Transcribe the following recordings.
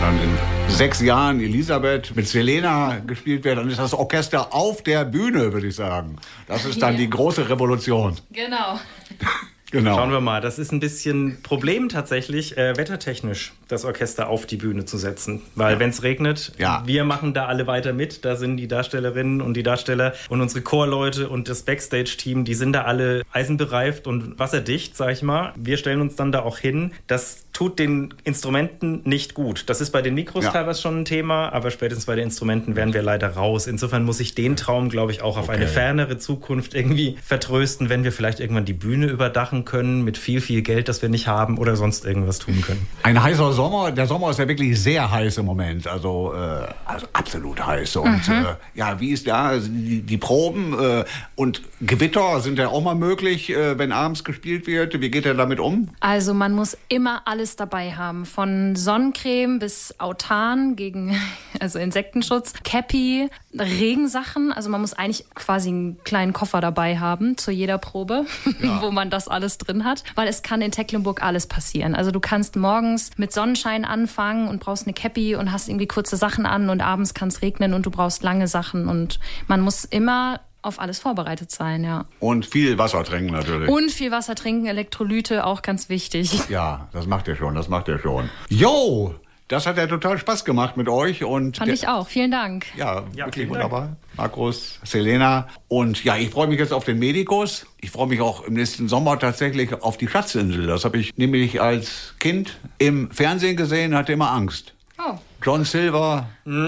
dann in 6 Jahren Elisabeth mit Selena gespielt wird, dann ist das Orchester auf der Bühne, würde ich sagen. Das ist dann die große Revolution. Genau. Genau. Schauen wir mal, das ist ein bisschen Problem tatsächlich, wettertechnisch das Orchester auf die Bühne zu setzen. Weil wenn es regnet, wir machen da alle weiter mit. Da sind die Darstellerinnen und die Darsteller und unsere Chorleute und das Backstage-Team, die sind da alle eisenbereift und wasserdicht, sag ich mal. Wir stellen uns dann da auch hin. Das tut den Instrumenten nicht gut. Das ist bei den Mikros teilweise schon ein Thema, aber spätestens bei den Instrumenten wären wir leider raus. Insofern muss ich den Traum, glaube ich, auch auf eine fernere Zukunft irgendwie vertrösten, wenn wir vielleicht irgendwann die Bühne überdachen können mit viel, viel Geld, das wir nicht haben oder sonst irgendwas tun können. Ein heißer Sommer. Der Sommer ist ja wirklich sehr heiß im Moment. Also absolut heiß. Und wie ist da die Proben? Und Gewitter sind ja auch mal möglich, wenn abends gespielt wird. Wie geht er damit um? Also man muss immer alles dabei haben. Von Sonnencreme bis Autan gegen Insektenschutz, Cappy, Regensachen. Also man muss eigentlich quasi einen kleinen Koffer dabei haben zu jeder Probe, wo man das alles drin hat. Weil es kann in Tecklenburg alles passieren. Also du kannst morgens mit Sonnenschein anfangen und brauchst eine Cappy und hast irgendwie kurze Sachen an und abends kann es regnen und du brauchst lange Sachen. Und man muss immer auf alles vorbereitet sein, ja. Und viel Wasser trinken natürlich. Und viel Wasser trinken, Elektrolyte, auch ganz wichtig. Ja, das macht ihr schon. Jo! Das hat ja total Spaß gemacht mit euch. Und fand ich auch. Vielen Dank. Ja, wirklich wunderbar. Markus, Selena. Und ja, ich freue mich jetzt auf den Medikus. Ich freue mich auch im nächsten Sommer tatsächlich auf die Schatzinsel. Das habe ich nämlich als Kind im Fernsehen gesehen, hatte immer Angst. Oh. John Silver,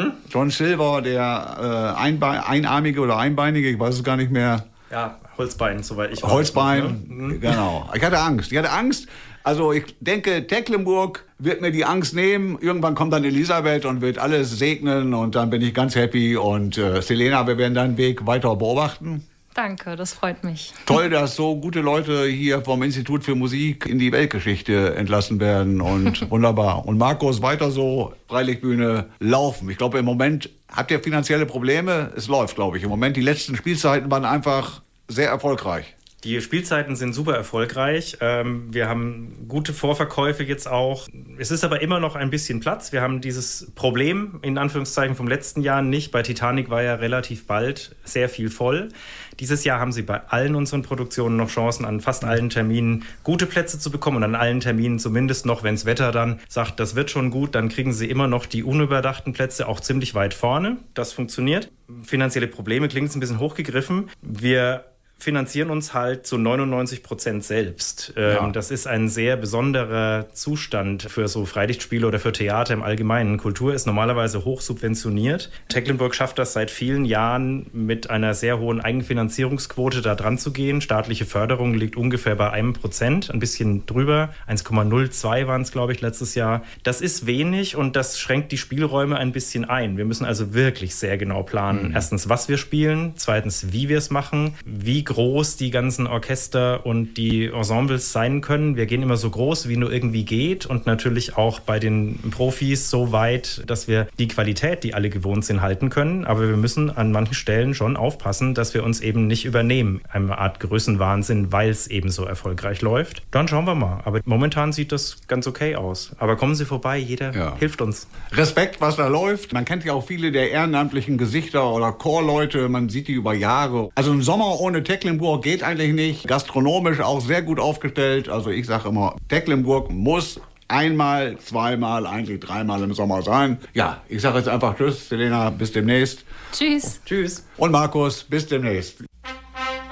der Einarmige oder Einbeinige, ich weiß es gar nicht mehr. Ja, Holzbein, soweit ich weiß. Holzbein, genau. Ich hatte Angst. Also ich denke, Tecklenburg wird mir die Angst nehmen. Irgendwann kommt dann Elisabeth und wird alles segnen und dann bin ich ganz happy. Und Selena, wir werden deinen Weg weiter beobachten. Danke, das freut mich. Toll, dass so gute Leute hier vom Institut für Musik in die Weltgeschichte entlassen werden und wunderbar. Und Markus, weiter so, Freilichtbühne, laufen. Ich glaube, im Moment habt ihr finanzielle Probleme. Es läuft, glaube ich. Im Moment, die letzten Spielzeiten waren einfach sehr erfolgreich. Die Spielzeiten sind super erfolgreich. Wir haben gute Vorverkäufe jetzt auch. Es ist aber immer noch ein bisschen Platz. Wir haben dieses Problem, in Anführungszeichen, vom letzten Jahr nicht. Bei Titanic war ja relativ bald sehr viel voll. Dieses Jahr haben sie bei allen unseren Produktionen noch Chancen, an fast allen Terminen gute Plätze zu bekommen. Und an allen Terminen zumindest noch, wenn das Wetter dann sagt, das wird schon gut, dann kriegen sie immer noch die unüberdachten Plätze auch ziemlich weit vorne. Das funktioniert. Finanzielle Probleme klingt ein bisschen hochgegriffen. Wir finanzieren uns halt zu 99% selbst. Das ist ein sehr besonderer Zustand für so Freilichtspiele oder für Theater im Allgemeinen. Kultur ist normalerweise hoch subventioniert. Tecklenburg schafft das seit vielen Jahren mit einer sehr hohen Eigenfinanzierungsquote da dran zu gehen. Staatliche Förderung liegt ungefähr bei 1%, ein bisschen drüber. 1,02 waren es, glaube ich, letztes Jahr. Das ist wenig und das schränkt die Spielräume ein bisschen ein. Wir müssen also wirklich sehr genau planen. Erstens, was wir spielen. Zweitens, wie wir es machen. Wie groß die ganzen Orchester und die Ensembles sein können. Wir gehen immer so groß, wie nur irgendwie geht und natürlich auch bei den Profis so weit, dass wir die Qualität, die alle gewohnt sind, halten können. Aber wir müssen an manchen Stellen schon aufpassen, dass wir uns eben nicht übernehmen. Eine Art Größenwahnsinn, weil es eben so erfolgreich läuft. Dann schauen wir mal. Aber momentan sieht das ganz okay aus. Aber kommen Sie vorbei, jeder hilft uns. Respekt, was da läuft. Man kennt ja auch viele der ehrenamtlichen Gesichter oder Chorleute. Man sieht die über Jahre. Also ein Sommer ohne Tecklenburg geht eigentlich nicht. Gastronomisch auch sehr gut aufgestellt. Also ich sage immer, Tecklenburg muss einmal, zweimal, eigentlich dreimal im Sommer sein. Ja, ich sage jetzt einfach Tschüss, Selena, bis demnächst. Tschüss. Tschüss. Und Markus, bis demnächst.